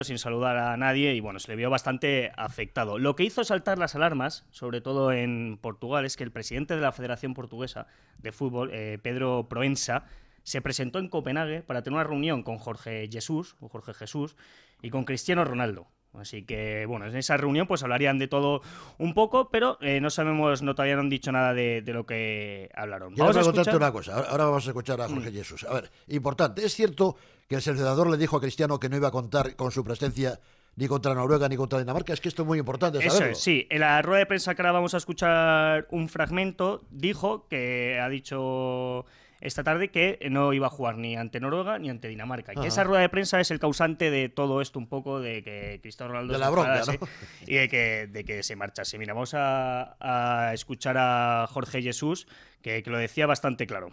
sin saludar a nadie y bueno, se le vio bastante afectado. Lo que hizo saltar las alarmas, sobre todo en Portugal, es que el presidente de la Federación Portuguesa de Fútbol, Pedro Proença, se presentó en Copenhague para tener una reunión con Jorge Jesús y con Cristiano Ronaldo. Así que, bueno, en esa reunión pues hablarían de todo un poco, pero todavía no han dicho nada de lo que hablaron. Quiero preguntarte una cosa, ahora vamos a escuchar a Jorge Jesús. A ver, importante, ¿es cierto que el seleccionador le dijo a Cristiano que no iba a contar con su presencia ni contra Noruega ni contra Dinamarca? Es que esto es muy importante saberlo. Eso es, sí. En la rueda de prensa que ahora vamos a escuchar un fragmento, dijo que ha dicho esta tarde que no iba a jugar ni ante Noruega ni ante Dinamarca. Y que esa rueda de prensa es el causante de todo esto un poco, de que Cristiano Ronaldo de la bronca, ¿no? Y de que se marchase. Mira, vamos a escuchar a Jorge Jesús, que lo decía bastante claro.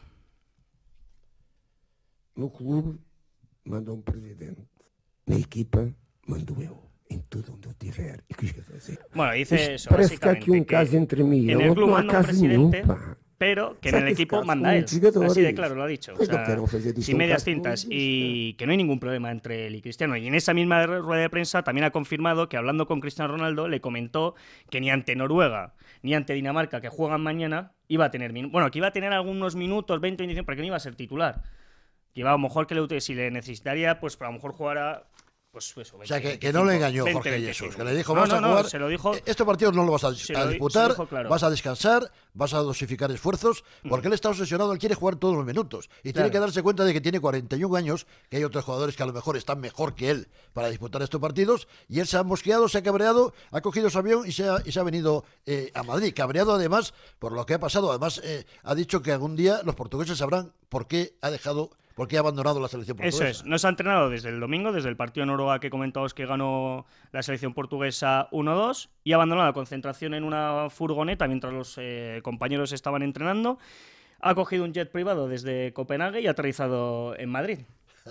No clube manda presidente, na equipa mando eu. En todo donde estiver. Bueno, dice eso, parece básicamente, que hay un caso entre mí. En el club no manda un presidente, nenhuma. pero que en el equipo manda él. Así de claro lo ha dicho. O sea, sin medias tintas. Y que no hay ningún problema entre él y Cristiano. Y en esa misma rueda de prensa también ha confirmado que, hablando con Cristiano Ronaldo, le comentó que ni ante Noruega ni ante Dinamarca, que juegan mañana, iba a tener que iba a tener algunos minutos, 20, 25, pero que no iba a ser titular. Que iba a lo mejor si le necesitaría, pues a lo mejor jugara. Pues eso, 20, o sea, que 25, no le engañó 20, Jorge 25. Jesús, que le dijo, vas a jugar, se lo dijo, estos partidos no los vas a disputar, claro. Vas a descansar, vas a dosificar esfuerzos, porque él está obsesionado, él quiere jugar todos los minutos, y tiene que darse cuenta de que tiene 41 años, que hay otros jugadores que a lo mejor están mejor que él para disputar estos partidos, y él se ha mosqueado, se ha cabreado, ha cogido su avión y se ha venido a Madrid, cabreado además por lo que ha pasado. Además ha dicho que algún día los portugueses sabrán por qué ha abandonado la selección portuguesa. Eso es, no se ha entrenado desde el domingo, desde el partido de Noruega que comentábamos que ganó la selección portuguesa 1-2, y ha abandonado la concentración en una furgoneta mientras los compañeros estaban entrenando. Ha cogido un jet privado desde Copenhague y ha aterrizado en Madrid.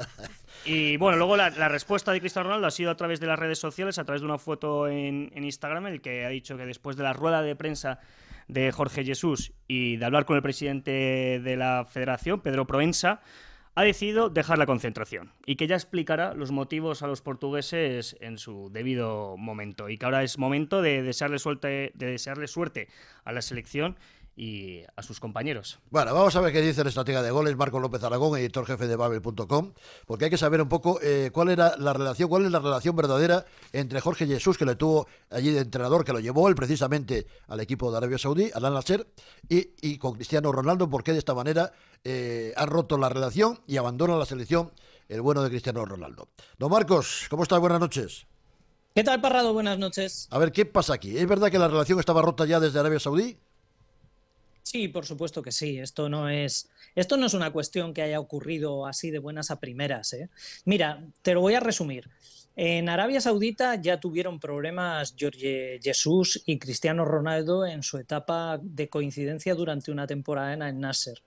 Y bueno, luego la respuesta de Cristiano Ronaldo ha sido a través de las redes sociales, a través de una foto en Instagram, el que ha dicho que después de la rueda de prensa de Jorge Jesús y de hablar con el presidente de la federación, Pedro Proença, ha decidido dejar la concentración y que ya explicará los motivos a los portugueses en su debido momento, y que ahora es momento de desearle suerte a la selección y a sus compañeros. Bueno, vamos a ver qué dice el estratega de goles, Marcos López Aragón, editor jefe de Babel.com, porque hay que saber un poco cuál es la relación verdadera entre Jorge Jesús, que le tuvo allí de entrenador, que lo llevó él precisamente al equipo de Arabia Saudí, al Al-Nassr, y con Cristiano Ronaldo, porque de esta manera han roto la relación y abandona la selección el bueno de Cristiano Ronaldo. Don Marcos, ¿cómo estás? Buenas noches. ¿Qué tal, Parrado? Buenas noches. A ver, ¿qué pasa aquí? ¿Es verdad que la relación estaba rota ya desde Arabia Saudí? Sí, por supuesto que sí. Esto no es una cuestión que haya ocurrido así de buenas a primeras, ¿eh? Mira, te lo voy a resumir. En Arabia Saudita ya tuvieron problemas Jorge Jesús y Cristiano Ronaldo en su etapa de coincidencia durante una temporada en Al-Nassr.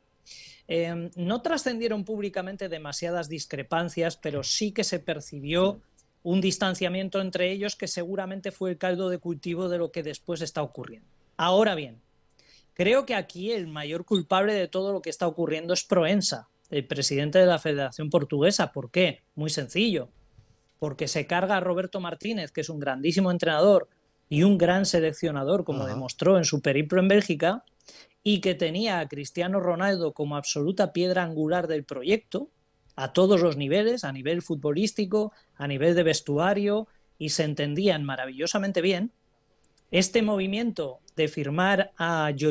No trascendieron públicamente demasiadas discrepancias, pero sí que se percibió un distanciamiento entre ellos que seguramente fue el caldo de cultivo de lo que después está ocurriendo. Ahora bien, creo que aquí el mayor culpable de todo lo que está ocurriendo es Proença, el presidente de la Federación Portuguesa. ¿Por qué? Muy sencillo. Porque se carga a Roberto Martínez, que es un grandísimo entrenador y un gran seleccionador, como demostró en su periplo en Bélgica, y que tenía a Cristiano Ronaldo como absoluta piedra angular del proyecto, a todos los niveles, a nivel futbolístico, a nivel de vestuario, y se entendían maravillosamente bien. Este movimiento de firmar a